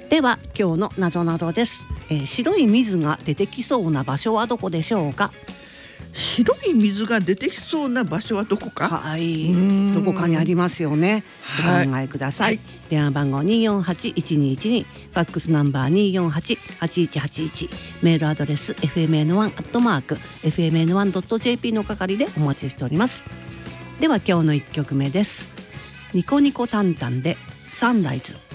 では今日のなぞなぞです。白い水が出てきそうな場所はどこでしょうか？ 白い水が出てきそうな場所はどこか？ はい、どこかにありますよね。お考えください。電話番号248-1212、ファックスナンバー248-8181、メールアドレス fmn1@fmn1.jp の係でお待ちしております。では今日の1曲目です。ニコニコタンタンでサンライズ。